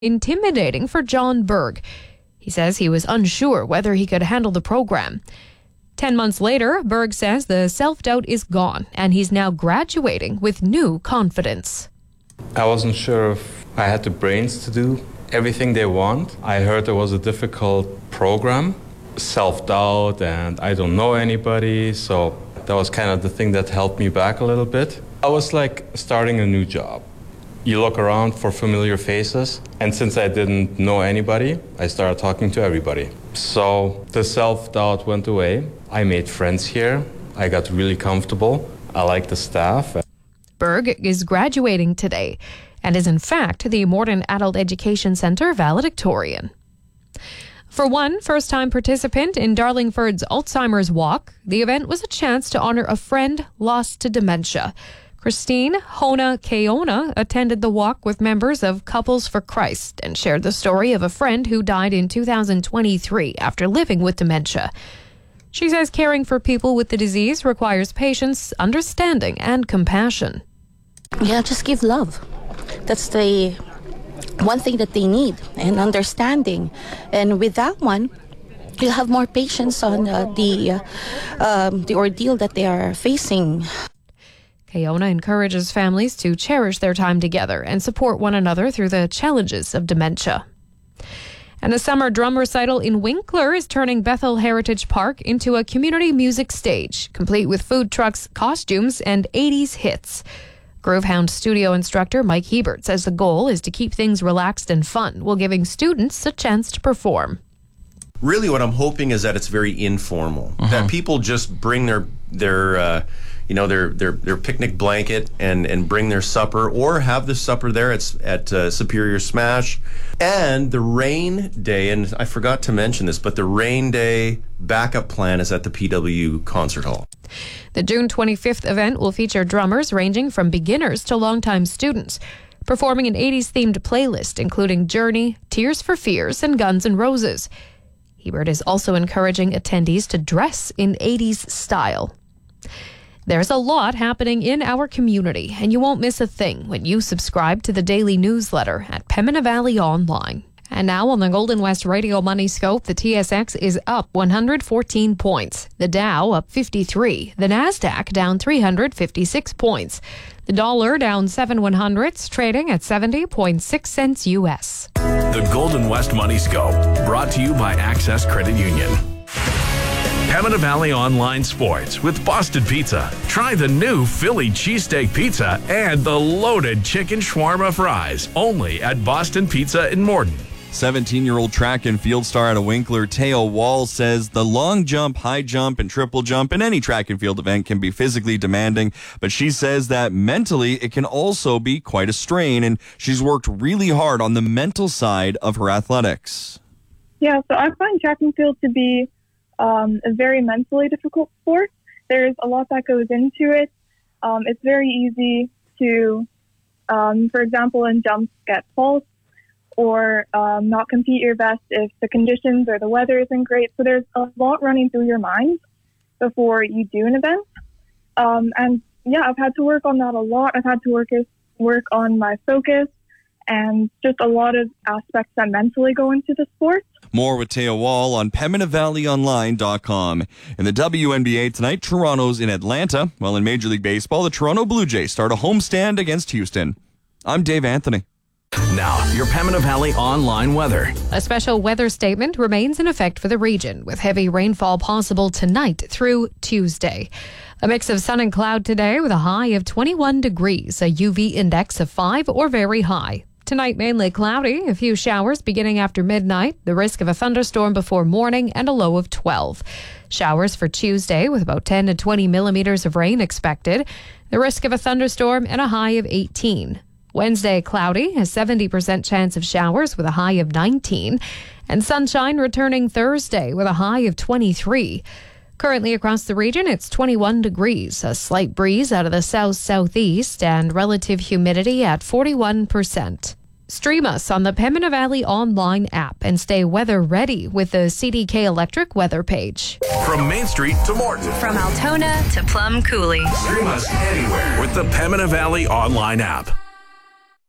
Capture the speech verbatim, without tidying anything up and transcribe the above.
intimidating for John Berg. He says he was unsure whether he could handle the program. Ten months later, Berg says the self-doubt is gone and he's now graduating with new confidence. I wasn't sure if I had the brains to do everything they want. I heard it was a difficult program, self-doubt, and I don't know anybody, so that was kind of the thing that held me back a little bit. I was like starting a new job. You look around for familiar faces, and since I didn't know anybody, I started talking to everybody. So the self-doubt went away. I made friends here. I got really comfortable. I like the staff. Berg is graduating today and is in fact the Morden Adult Education Centre valedictorian. For one first-time participant in Darlingford's Alzheimer's Walk, the event was a chance to honour a friend lost to dementia. Christine Hona Keona attended the walk with members of Couples for Christ and shared the story of a friend who died in two thousand twenty-three after living with dementia. She says caring for people with the disease requires patience, understanding, and compassion. Yeah, just give love. That's the one thing that they need, and understanding. And with that one, you'll have more patience on uh, the, uh, um, the ordeal that they are facing. Keona encourages families to cherish their time together and support one another through the challenges of dementia. And a summer drum recital in Winkler is turning Bethel Heritage Park into a community music stage, complete with food trucks, costumes, and eighties hits. Groovehound studio instructor Mike Hebert says the goal is to keep things relaxed and fun while giving students a chance to perform. Really what I'm hoping is that it's very informal, uh-huh. that people just bring their their uh, you know their their their picnic blanket and and bring their supper, or have the supper there at at uh, Superior Smash. And the rain day, and I forgot to mention this, but the rain day backup plan is at the P W Concert Hall. The June twenty-fifth event will feature drummers ranging from beginners to longtime students, performing an eighties-themed playlist including Journey, Tears for Fears, and Guns N' Roses. Hebert is also encouraging attendees to dress in eighties style. There's a lot happening in our community, and you won't miss a thing when you subscribe to the daily newsletter at Pembina Valley Online. And now on the Golden West Radio Money Scope, the T S X is up one hundred fourteen points. The Dow up fifty-three. The Nasdaq down three hundred fifty-six points. The dollar down seven one hundredths, trading at seventy point six cents U S. The Golden West Money Scope, brought to you by Access Credit Union. Pembina Valley Online Sports with Boston Pizza. Try the new Philly cheesesteak pizza and the loaded chicken shawarma fries, only at Boston Pizza in Morden. seventeen-year-old track and field star out of Winkler, Teo Wall, says the long jump, high jump, and triple jump in any track and field event can be physically demanding, but she says that mentally it can also be quite a strain, and she's worked really hard on the mental side of her athletics. Yeah, so I find track and field to be um, a very mentally difficult sport. There's a lot that goes into it. Um, it's very easy to, um, for example, in jumps, get false, or um, not compete your best if the conditions or the weather isn't great. So there's a lot running through your mind before you do an event. Um, and yeah, I've had to work on that a lot. I've had to work, work on my focus and just a lot of aspects that mentally go into the sport. More with Teo Wall on Pembina Valley Online dot com. In the W N B A tonight, Toronto's in Atlanta, while in Major League Baseball, the Toronto Blue Jays start a homestand against Houston. I'm Dave Anthony. Now, your Pembina Valley online weather. A special weather statement remains in effect for the region, with heavy rainfall possible tonight through Tuesday. A mix of sun and cloud today with a high of twenty-one degrees, a U V index of five or very high. Tonight, mainly cloudy, a few showers beginning after midnight, the risk of a thunderstorm before morning, and a low of twelve. Showers for Tuesday with about ten to twenty millimeters of rain expected, the risk of a thunderstorm, and a high of eighteen. Wednesday, cloudy, a seventy percent chance of showers with a high of nineteen, and sunshine returning Thursday with a high of twenty-three. Currently across the region, it's twenty-one degrees, a slight breeze out of the south-southeast, and relative humidity at forty-one percent. Stream us on the Pembina Valley Online app and stay weather ready with the C D K Electric weather page. From Main Street to Morton. From Altona to Plum Coulee. Stream us anywhere with the Pembina Valley Online app.